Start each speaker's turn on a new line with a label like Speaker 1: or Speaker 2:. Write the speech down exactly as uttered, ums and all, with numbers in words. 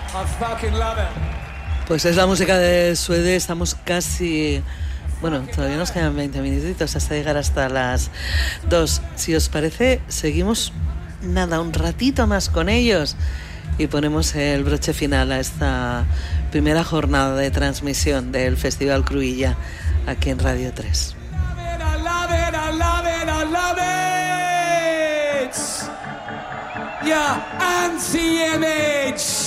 Speaker 1: Pues es la música de Suede. Estamos casi... Bueno, todavía nos quedan veinte minutitos hasta llegar hasta las dos. Si os parece, seguimos nada, un ratito más con ellos y ponemos el broche final a esta primera jornada de transmisión del Festival Cruïlla aquí en Radio tres.
Speaker 2: Yeah, anti-image.